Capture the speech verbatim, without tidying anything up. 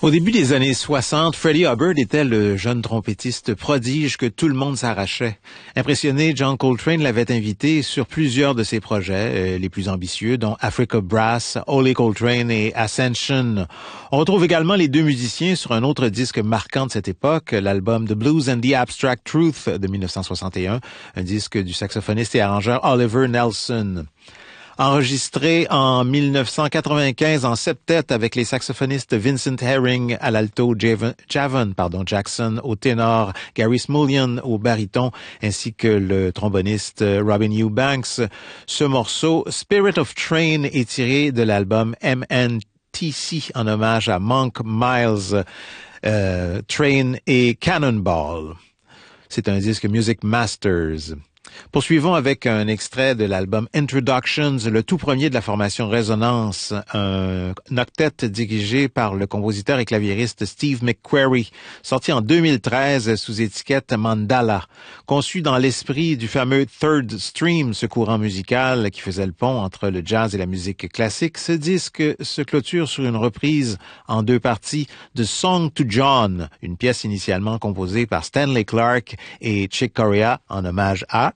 Au début des années soixante, Freddie Hubbard était le jeune trompettiste prodige que tout le monde s'arrachait. Impressionné, John Coltrane l'avait invité sur plusieurs de ses projets, euh, les plus ambitieux, dont Africa Brass, Holly Coltrane et Ascension. On retrouve également les deux musiciens sur un autre disque marquant de cette époque, l'album The Blues and the Abstract Truth de mille neuf cent soixante et un, un disque du saxophoniste et arrangeur Oliver Nelson. Enregistré en mille neuf cent quatre-vingt-quinze en septet avec les saxophonistes Vincent Herring à l'alto, Javan, Javan pardon, Jackson au ténor, Gary Smulyan au baryton, ainsi que le tromboniste Robin Eubanks. Ce morceau, Spirit of Train, est tiré de l'album M N T C en hommage à Monk Miles, euh, Train et Cannonball. C'est un disque Music Masters. Poursuivons avec un extrait de l'album Introductions, le tout premier de la formation Résonance, un octet dirigé par le compositeur et claviériste Steve McQuarrie, sorti en deux mille treize sous étiquette Mandala. Conçu dans l'esprit du fameux Third Stream, ce courant musical qui faisait le pont entre le jazz et la musique classique, ce disque se clôture sur une reprise en deux parties de Song to John, une pièce initialement composée par Stanley Clarke et Chick Corea en hommage à